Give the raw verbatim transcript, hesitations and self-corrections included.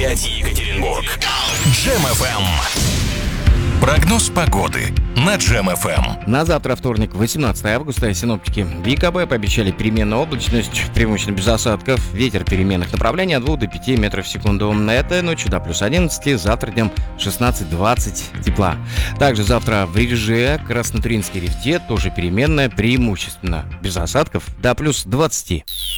Тольятти, Екатеринбург. Джем эф эм. Прогноз погоды на Джем эф эм. На завтра, вторник, восемнадцатое августа, синоптики в ЕКБ пообещали переменную облачность, преимущественно без осадков, ветер переменных направлений от двух до пяти метров в секунду. Этой ночью до плюс одиннадцать, завтра днем шестнадцать-двадцать тепла. Также завтра в Реже, Краснотуринской рифте тоже переменная, преимущественно без осадков, до плюс двадцати.